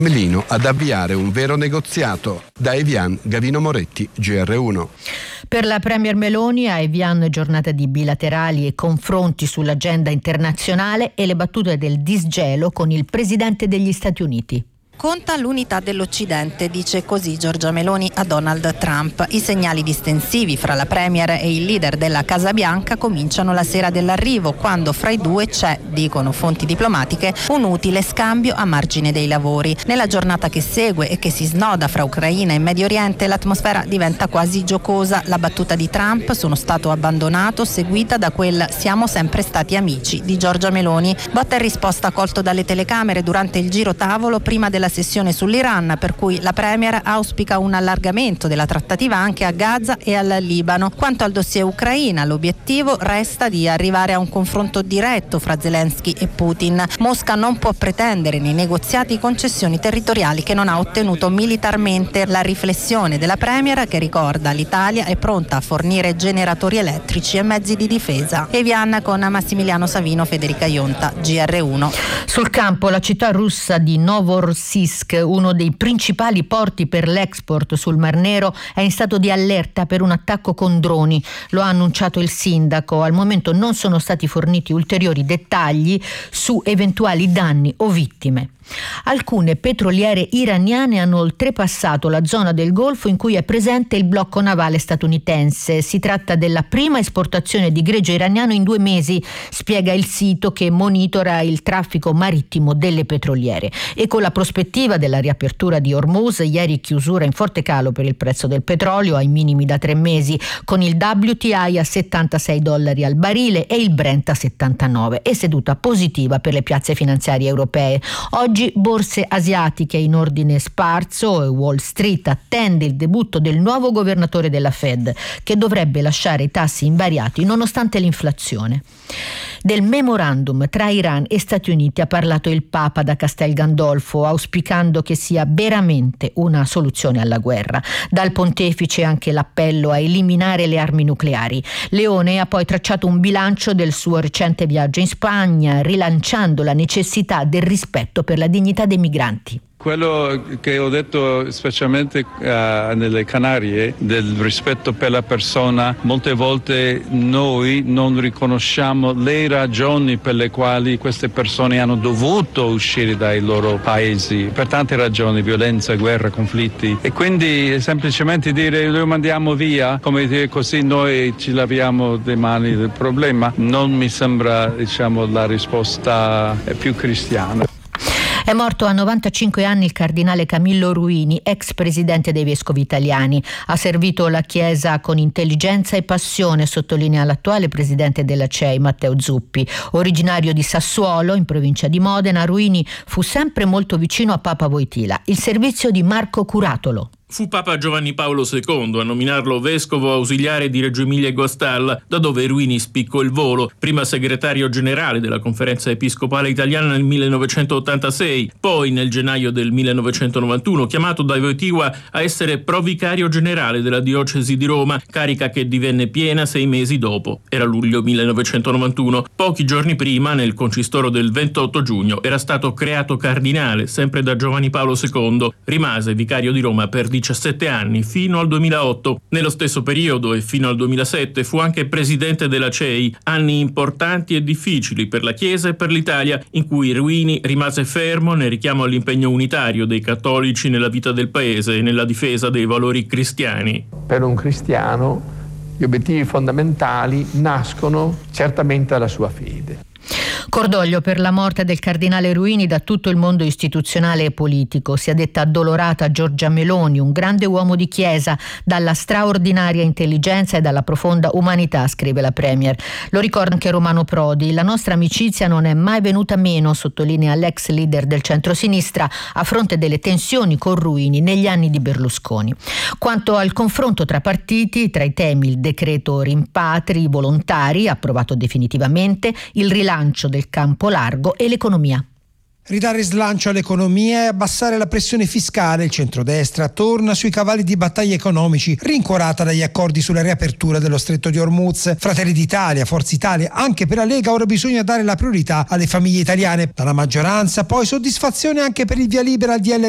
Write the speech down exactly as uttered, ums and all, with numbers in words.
Melino ad avviare un vero negoziato. Da Evian, Gavino Moretti, G R uno. Per la Premier Meloni a Evian giornata di bilaterali e confronti sull'agenda internazionale e le battute del disgelo con il presidente degli Stati Uniti. Conta l'unità dell'Occidente, dice così Giorgia Meloni a Donald Trump. I segnali distensivi fra la Premier e il leader della Casa Bianca cominciano la sera dell'arrivo, quando fra i due c'è, dicono fonti diplomatiche, un utile scambio a margine dei lavori. Nella giornata che segue e che si snoda fra Ucraina e Medio Oriente, l'atmosfera diventa quasi giocosa. La battuta di Trump, sono stato abbandonato, seguita da quel siamo sempre stati amici di Giorgia Meloni. Botta e risposta colto dalle telecamere durante il giro tavolo prima della sessione sull'Iran, per cui la Premier auspica un allargamento della trattativa anche a Gaza e al Libano. Quanto al dossier Ucraina, l'obiettivo resta di arrivare a un confronto diretto fra Zelensky e Putin. Mosca non può pretendere nei negoziati concessioni territoriali che non ha ottenuto militarmente. La riflessione della Premier, che ricorda l'Italia è pronta a fornire generatori elettrici e mezzi di difesa. Evian con Massimiliano Savino, Federica Ionta, G R uno. Sul campo la città russa di Novorossiysk, uno dei principali porti per l'export sul Mar Nero, è in stato di allerta per un attacco con droni. Lo ha annunciato il sindaco. Al momento non sono stati forniti ulteriori dettagli su eventuali danni o vittime. Alcune petroliere iraniane hanno oltrepassato la zona del Golfo in cui è presente il blocco navale statunitense. Si tratta della prima esportazione di greggio iraniano in due mesi, spiega il sito che monitora il traffico marittimo delle petroliere. E con la prospettiva della riapertura di Hormuz, ieri chiusura in forte calo per il prezzo del petrolio ai minimi da tre mesi, con il W T I a settantasei dollari al barile e il Brent a settantanove, e seduta positiva per le piazze finanziarie europee. Oggi borse asiatiche in ordine sparso e Wall Street attende il debutto del nuovo governatore della Fed, che dovrebbe lasciare i tassi invariati nonostante l'inflazione. Del memorandum tra Iran e Stati Uniti ha parlato il Papa da Castel Gandolfo, auspicando che sia veramente una soluzione alla guerra. Dal pontefice anche l'appello a eliminare le armi nucleari. Leone ha poi tracciato un bilancio del suo recente viaggio in Spagna, rilanciando la necessità del rispetto per la dignità dei migranti. Quello che ho detto specialmente uh, nelle Canarie, del rispetto per la persona, molte volte noi non riconosciamo le ragioni per le quali queste persone hanno dovuto uscire dai loro paesi, per tante ragioni, violenza, guerra, conflitti, e quindi semplicemente dire lo mandiamo via, come dire così noi ci laviamo le mani del problema, non mi sembra, diciamo, la risposta più cristiana. È morto a novantacinque anni il cardinale Camillo Ruini, ex presidente dei vescovi italiani. Ha servito la Chiesa con intelligenza e passione, sottolinea l'attuale presidente della C E I, Matteo Zuppi. Originario di Sassuolo, in provincia di Modena, Ruini fu sempre molto vicino a Papa Wojtyla. Il servizio di Marco Curatolo. Fu Papa Giovanni Paolo secondo a nominarlo vescovo ausiliare di Reggio Emilia e Guastalla, da dove Ruini spiccò il volo, prima segretario generale della Conferenza Episcopale Italiana nel millenovecentottantasei, poi nel gennaio del millenovecentonovantuno chiamato da Wojtyła a essere provicario generale della diocesi di Roma, carica che divenne piena sei mesi dopo. Era luglio millenovecentonovantuno. Pochi giorni prima, nel concistoro del ventotto giugno, era stato creato cardinale, sempre da Giovanni Paolo secondo. Rimase vicario di Roma per diciassette anni, fino al duemilaotto. Nello stesso periodo e fino al duemilasette fu anche presidente della C E I, anni importanti e difficili per la Chiesa e per l'Italia, in cui Ruini rimase fermo nel richiamo all'impegno unitario dei cattolici nella vita del paese e nella difesa dei valori cristiani. Per un cristiano gli obiettivi fondamentali nascono certamente dalla sua fede. Cordoglio per la morte del cardinale Ruini da tutto il mondo istituzionale e politico. Sia detta addolorata Giorgia Meloni, un grande uomo di Chiesa, dalla straordinaria intelligenza e dalla profonda umanità, scrive la Premier. Lo ricorda anche Romano Prodi. La nostra amicizia non è mai venuta meno, sottolinea l'ex leader del centrosinistra, a fronte delle tensioni con Ruini negli anni di Berlusconi. Quanto al confronto tra partiti, tra i temi il decreto rimpatri volontari, approvato definitivamente, il rilancio del campo largo e l'economia. Ridare slancio all'economia e abbassare la pressione fiscale, il centrodestra torna sui cavalli di battaglia economici, rincuorata dagli accordi sulla riapertura dello stretto di Hormuz. Fratelli d'Italia, Forza Italia, anche per la Lega ora bisogna dare la priorità alle famiglie italiane. Dalla maggioranza poi soddisfazione anche per il via libera al D L